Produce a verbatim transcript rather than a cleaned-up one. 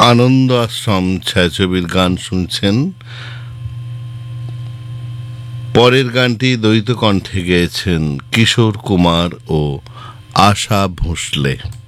আনন্দ আশ্রম ছায়াছবির গান শুনছেন। পরের গানটি দ্বৈত কণ্ঠে গেয়েছেন কিশোর কুমার ও আশা ভোঁসলে।